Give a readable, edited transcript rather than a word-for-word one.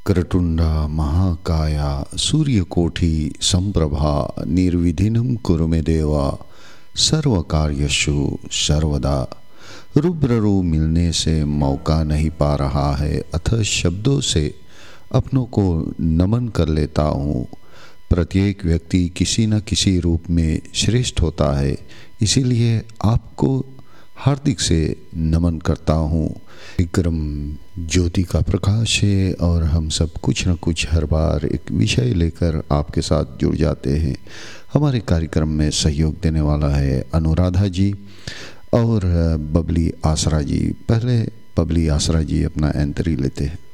वक्रतुंडा महाकाया सूर्यकोटि संप्रभा निर्विघ्नं कुरु मे देवा सर्वकार्येषु सर्वदा। रुब्रू मिलने से मौका नहीं पा रहा है, अतः शब्दों से अपनों को नमन कर लेता हूँ। प्रत्येक व्यक्ति किसी न किसी रूप में श्रेष्ठ होता है, इसीलिए आपको हार्दिक से नमन करता हूँ। विक्रम ज्योति का प्रकाश है और हम सब कुछ न कुछ हर बार एक विषय लेकर आपके साथ जुड़ जाते हैं। हमारे कार्यक्रम में सहयोग देने वाला है अनुराधा जी और बबली आसरा जी। पहले बबली आसरा जी अपना एंट्री लेते हैं।